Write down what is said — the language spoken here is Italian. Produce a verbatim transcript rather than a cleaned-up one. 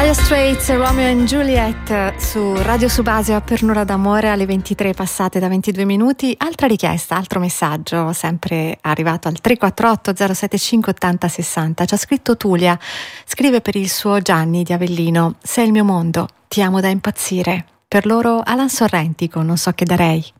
Dire Straits, Romeo and Juliet su Radio Subasio per un'ora d'amore alle ventitré passate da ventidue minuti. Altra richiesta, altro messaggio sempre arrivato al tre quattro otto zero sette cinque ottanta sessanta. Ci ha scritto Tulia, scrive per il suo Gianni di Avellino: sei il mio mondo, ti amo da impazzire. Per loro Alan Sorrenti con Non so che darei.